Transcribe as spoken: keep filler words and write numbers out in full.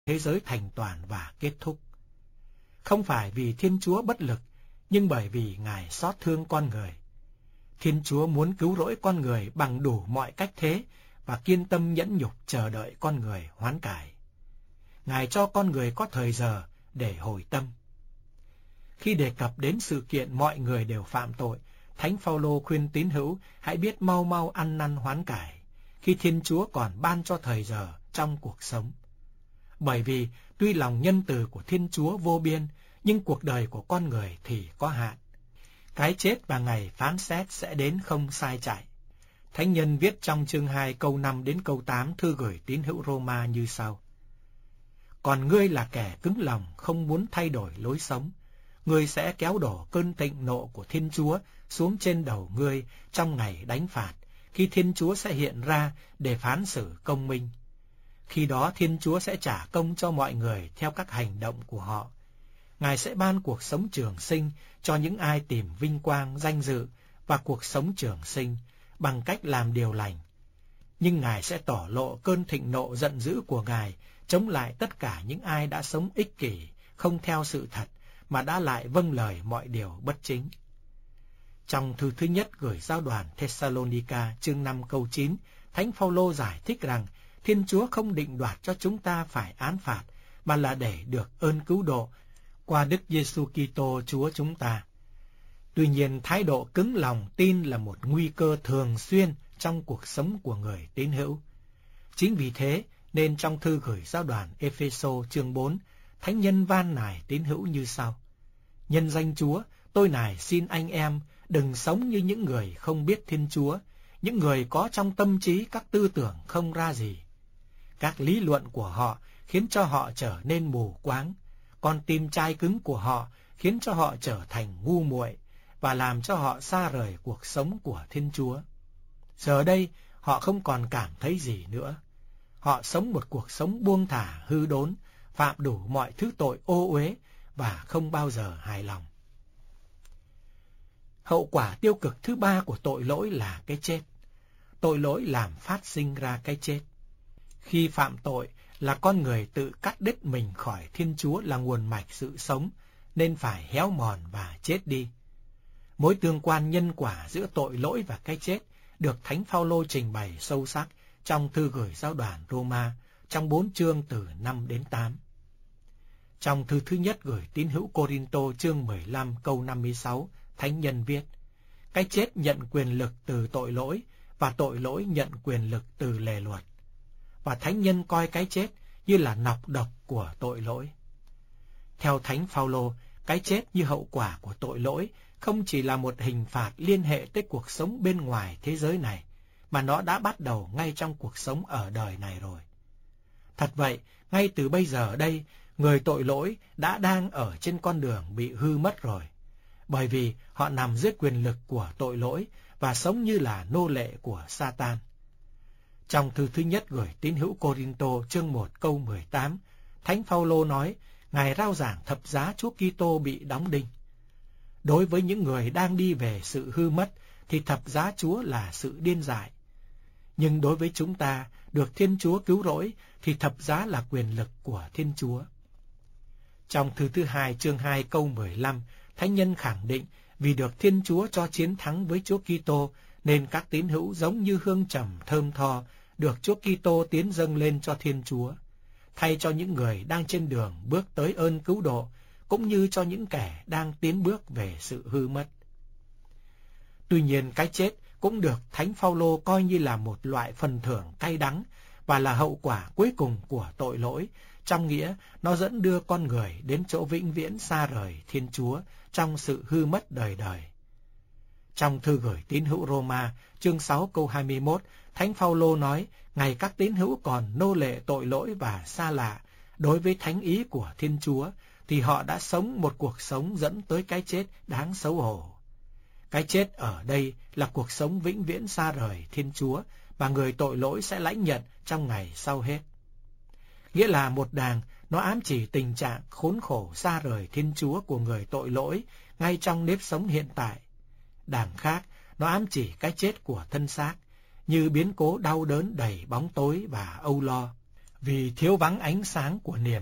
thế giới thành toàn và kết thúc. Không phải vì Thiên Chúa bất lực, nhưng bởi vì Ngài xót thương con người. Thiên Chúa muốn cứu rỗi con người bằng đủ mọi cách thế và kiên tâm nhẫn nhục chờ đợi con người hoán cải. Ngài cho con người có thời giờ để hồi tâm. Khi đề cập đến sự kiện mọi người đều phạm tội, Thánh Phaolô khuyên tín hữu hãy biết mau mau ăn năn hoán cải, khi Thiên Chúa còn ban cho thời giờ trong cuộc sống. Bởi vì tuy lòng nhân từ của Thiên Chúa vô biên, nhưng cuộc đời của con người thì có hạn. Cái chết và ngày phán xét sẽ đến không sai chạy. Thánh nhân viết trong chương hai câu năm đến câu tám thư gửi tín hữu Roma như sau. Còn ngươi là kẻ cứng lòng không muốn thay đổi lối sống, ngươi sẽ kéo đổ cơn thịnh nộ của Thiên Chúa xuống trên đầu ngươi trong ngày đánh phạt, khi Thiên Chúa sẽ hiện ra để phán xử công minh. Khi đó Thiên Chúa sẽ trả công cho mọi người theo các hành động của họ. Ngài sẽ ban cuộc sống trường sinh cho những ai tìm vinh quang, danh dự và cuộc sống trường sinh bằng cách làm điều lành. Nhưng Ngài sẽ tỏ lộ cơn thịnh nộ giận dữ của Ngài chống lại tất cả những ai đã sống ích kỷ, không theo sự thật, mà đã lại vâng lời mọi điều bất chính. Trong thư thứ nhất gửi giáo đoàn Thessalonica chương năm câu chín, Thánh Phaolô giải thích rằng Thiên Chúa không định đoạt cho chúng ta phải án phạt, mà là để được ơn cứu độ qua Đức Giêsu Kitô Chúa chúng ta. Tuy nhiên, thái độ cứng lòng tin là một nguy cơ thường xuyên trong cuộc sống của người tín hữu. Chính vì thế, nên trong thư gửi giáo đoàn Ê-phê-sô chương bốn, Thánh nhân van nài tín hữu như sau. Nhân danh Chúa, tôi nài xin anh em đừng sống như những người không biết Thiên Chúa, những người có trong tâm trí các tư tưởng không ra gì. Các lý luận của họ khiến cho họ trở nên mù quáng, con tim chai cứng của họ khiến cho họ trở thành ngu muội và làm cho họ xa rời cuộc sống của Thiên Chúa. Giờ đây, họ không còn cảm thấy gì nữa. Họ sống một cuộc sống buông thả, hư đốn, phạm đủ mọi thứ tội ô uế và không bao giờ hài lòng. Hậu quả tiêu cực thứ ba của tội lỗi là cái chết. Tội lỗi làm phát sinh ra cái chết. Khi phạm tội là con người tự cắt đứt mình khỏi Thiên Chúa là nguồn mạch sự sống, nên phải héo mòn và chết đi. Mối tương quan nhân quả giữa tội lỗi và cái chết được Thánh Phaolô trình bày sâu sắc trong thư gửi giáo đoàn Roma trong bốn chương từ năm đến tám. Trong thư thứ nhất gửi tín hữu Cô-rin-tô chương mười lăm câu năm mươi sáu, Thánh nhân viết: cái chết nhận quyền lực từ tội lỗi và tội lỗi nhận quyền lực từ lề luật. Và Thánh nhân coi cái chết như là nọc độc của tội lỗi. Theo Thánh Phaolô, cái chết như hậu quả của tội lỗi không chỉ là một hình phạt liên hệ tới cuộc sống bên ngoài thế giới này, mà nó đã bắt đầu ngay trong cuộc sống ở đời này rồi. Thật vậy, ngay từ bây giờ đây, người tội lỗi đã đang ở trên con đường bị hư mất rồi, bởi vì họ nằm dưới quyền lực của tội lỗi và sống như là nô lệ của Satan. Trong thư thứ nhất gửi tín hữu Cô-rin-tô chương một câu mười tám, Thánh Phaolô nói, Ngài rao giảng thập giá Chúa Kitô bị đóng đinh. Đối với những người đang đi về sự hư mất, thì thập giá Chúa là sự điên dại. Nhưng đối với chúng ta, được Thiên Chúa cứu rỗi, thì thập giá là quyền lực của Thiên Chúa. Trong thư thứ hai chương hai câu mười lăm, Thánh nhân khẳng định vì được Thiên Chúa cho chiến thắng với Chúa Kitô, nên các tín hữu giống như hương trầm thơm tho, được Chúa Kitô tiến dâng lên cho Thiên Chúa, thay cho những người đang trên đường bước tới ơn cứu độ, cũng như cho những kẻ đang tiến bước về sự hư mất. Tuy nhiên, cái chết cũng được Thánh Phaolô coi như là một loại phần thưởng cay đắng và là hậu quả cuối cùng của tội lỗi, trong nghĩa nó dẫn đưa con người đến chỗ vĩnh viễn xa rời Thiên Chúa trong sự hư mất đời đời. Trong thư gửi tín hữu Roma, chương sáu câu hai mươi mốt, Thánh Phaolô nói, ngày các tín hữu còn nô lệ tội lỗi và xa lạ đối với thánh ý của Thiên Chúa, thì họ đã sống một cuộc sống dẫn tới cái chết đáng xấu hổ. Cái chết ở đây là cuộc sống vĩnh viễn xa rời Thiên Chúa mà người tội lỗi sẽ lãnh nhận trong ngày sau hết. Nghĩa là một đàng nó ám chỉ tình trạng khốn khổ xa rời Thiên Chúa của người tội lỗi ngay trong nếp sống hiện tại. Đàng khác, nó ám chỉ cái chết của thân xác, như biến cố đau đớn đầy bóng tối và âu lo. vì thiếu vắng ánh sáng của niềm